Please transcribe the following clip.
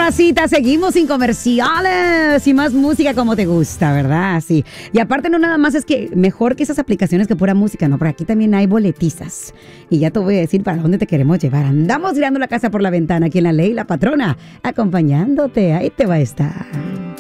racita, seguimos sin comerciales y más música como te gusta, ¿verdad? Sí. Y aparte no nada más es que mejor que esas aplicaciones que pura música, no, por aquí también hay boletizas. Y ya te voy a decir para dónde te queremos llevar. Andamos tirando la casa por la ventana aquí en La Ley, la Patrona, acompañándote. Ahí te va a estar.